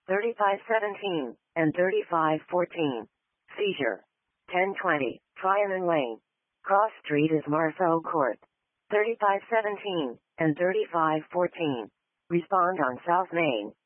3517 and 3514. Seizure. 1020, Tryon Lane. Cross Street is Marceau Court. 3517 and 3514. Respond on South Main.